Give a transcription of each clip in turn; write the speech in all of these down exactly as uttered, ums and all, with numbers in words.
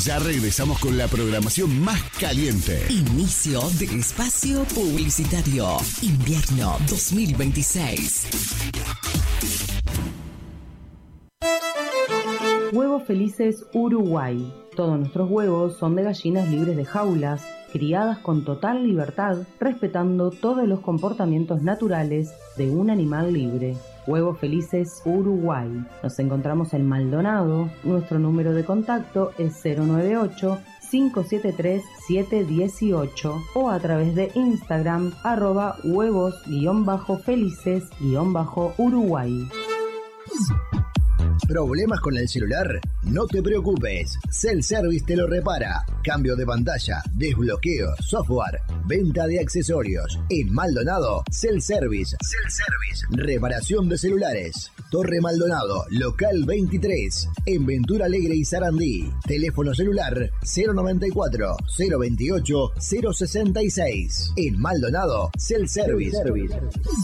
Ya regresamos con la programación más caliente. Inicio de espacio publicitario. Invierno dos mil veintiséis. Huevos Felices Uruguay. Todos nuestros huevos son de gallinas libres de jaulas, criadas con total libertad, respetando todos los comportamientos naturales de un animal libre. Huevos Felices Uruguay. Nos encontramos en Maldonado. Nuestro número de contacto es cero nueve ocho, cinco siete tres, siete uno ocho o a través de Instagram arroba huevos-felices-uruguay. ¿Problemas con el celular? No te preocupes, Cell Service te lo repara. Cambio de pantalla, desbloqueo, software, venta de accesorios. En Maldonado, Cell Service. Cell Service. Reparación de celulares. Torre Maldonado, local veintitrés. En Ventura Alegre y Sarandí. Teléfono celular cero noventa y cuatro, cero veintiocho, cero sesenta y seis. En Maldonado, Cell Service. Cell Service.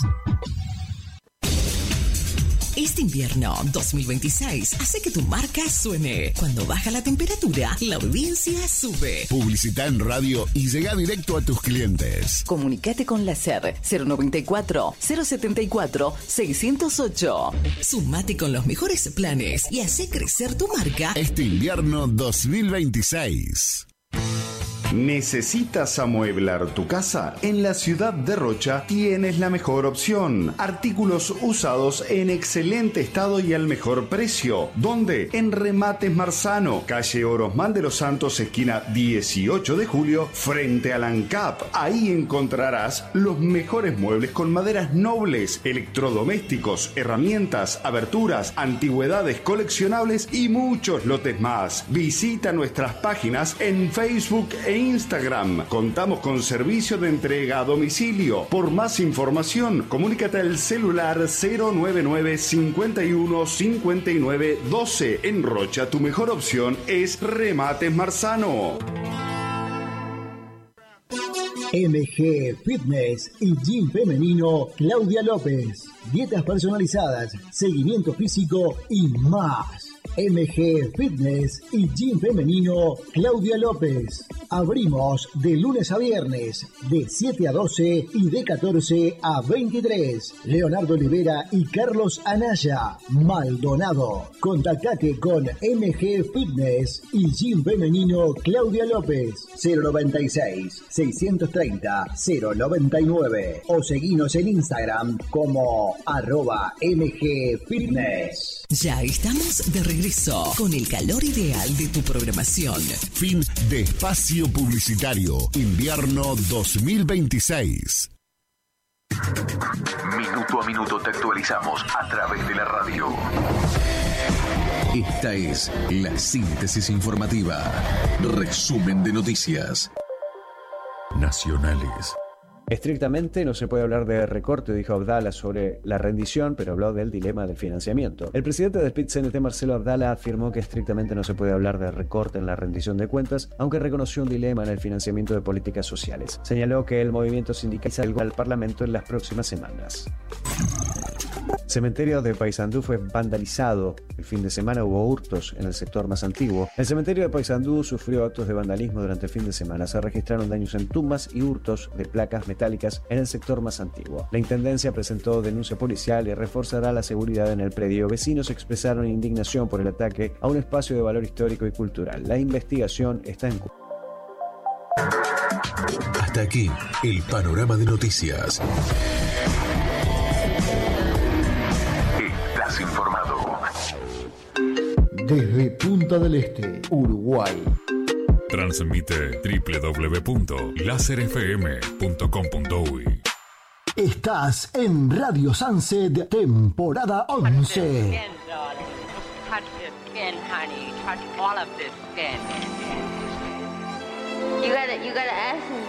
Este invierno dos mil veintiséis hace que tu marca suene. Cuando baja la temperatura, la audiencia sube. Publicita en radio y llega directo a tus clientes. Comunicate con Láser cero noventa y cuatro, cero setenta y cuatro, seiscientos ocho. Sumate con los mejores planes y hace crecer tu marca este invierno dos mil veintiséis. ¿Necesitas amueblar tu casa? En la ciudad de Rocha tienes la mejor opción. Artículos usados en excelente estado y al mejor precio. ¿Dónde? En Remates Marzano, calle Orosmán de los Santos, esquina dieciocho de julio, frente al ANCAP. Ahí encontrarás los mejores muebles con maderas nobles, electrodomésticos, herramientas, aberturas, antigüedades coleccionables y muchos lotes más. Visita nuestras páginas en Facebook e Instagram. Contamos con servicio de entrega a domicilio. Por más información, comunícate al celular cero noventa y nueve, cincuenta y uno, cincuenta y nueve, doce. En Rocha, tu mejor opción es Remates Marzano. M G Fitness y Gym Femenino Claudia López. Dietas personalizadas, seguimiento físico y más. M G Fitness y Gym Femenino Claudia López. Abrimos de lunes a viernes, de siete a doce y de catorce a veintitrés. Leonardo Olivera y Carlos Anaya, Maldonado. Contactate con M G Fitness y Gym Femenino Claudia López. cero noventa y seis, seiscientos treinta, cero noventa y nueve. O seguinos en Instagram como arroba M G Fitness. Ya estamos de regreso con el calor ideal de tu programación. Fin de espacio publicitario. Invierno dos mil veintiséis. Minuto a minuto te actualizamos a través de la radio. Esta es la síntesis informativa. Resumen de noticias nacionales. Estrictamente no se puede hablar de recorte, dijo Abdala sobre la rendición, pero habló del dilema del financiamiento. El presidente del P I T C N T, Marcelo Abdala, afirmó que estrictamente no se puede hablar de recorte en la rendición de cuentas, aunque reconoció un dilema en el financiamiento de políticas sociales. Señaló que el movimiento sindical salga al Parlamento en las próximas semanas. Cementerio de Paysandú fue vandalizado. El fin de semana hubo hurtos en el sector más antiguo. El cementerio de Paysandú sufrió actos de vandalismo durante el fin de semana. Se registraron daños en tumbas y hurtos de placas metálicas en el sector más antiguo. La Intendencia presentó denuncia policial y reforzará la seguridad en el predio. Vecinos expresaron indignación por el ataque a un espacio de valor histórico y cultural. La investigación está en curso. Hasta aquí el panorama de noticias. Estás informado. Desde Punta del Este, Uruguay. Transmite doble u doble u doble u punto láser f m punto com punto u y. Estás en Radio Sunset, temporada once. Touch this skin, honey. Touch all of this skin. You gotta, you gotta ask me.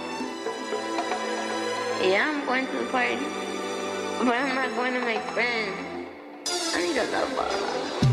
Yeah, I'm going to the party, but I'm not going to make friends. I need a lover.